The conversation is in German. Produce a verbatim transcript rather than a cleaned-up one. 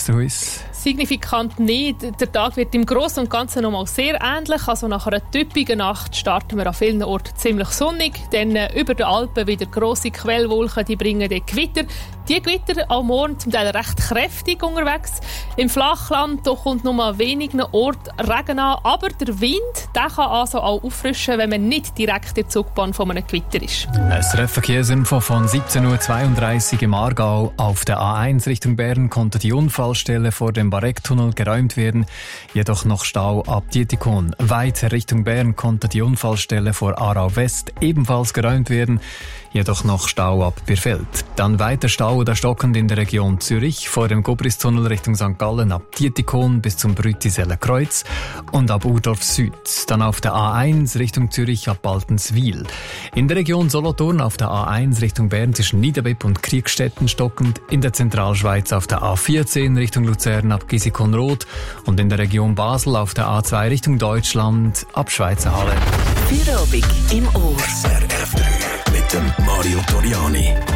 Esther Huis. Signifikant nicht. Der Tag wird im Großen und Ganzen noch mal sehr ähnlich. Also nach einer typischen Nacht starten wir an vielen Orten ziemlich sonnig. Dann äh, über den Alpen wieder grosse Quellwolken, die bringen dann Gewitter. Die Gewitter am Morgen zum Teil recht kräftig unterwegs. Im Flachland da kommt nur an wenigen Orten Regen an. Aber der Wind der kann also auch auffrischen, wenn man nicht direkt in der Zugbahn von einem Gewitter ist. Es Verkehrsinfo von siebzehn Uhr zweiunddreißig im Aargau. Auf der A eins Richtung Bern konnte die Unfallstelle vor dem Barecktunnel geräumt werden, jedoch noch Stau ab Dietikon. Weiter Richtung Bern konnte die Unfallstelle vor Aarau West ebenfalls geräumt werden, jedoch noch Stau ab Birfeld. Dann weiter Stau oder stockend in der Region Zürich, vor dem Gobristunnel Richtung Sankt Gallen ab Dietikon bis zum Brütiseler Kreuz und ab Urdorf Süd. Dann auf der A eins Richtung Zürich ab Baltenswil. In der Region Solothurn auf der A eins Richtung Bern zwischen Niederbipp und Kriegstetten stockend, in der Zentralschweiz auf der A vierzehn Richtung Luzern ab Gisikonroth und in der Region Basel auf der A zwei Richtung Deutschland ab Schweizerhalle. Feierabend im Ohr. R F drei mit dem Mario Toriani.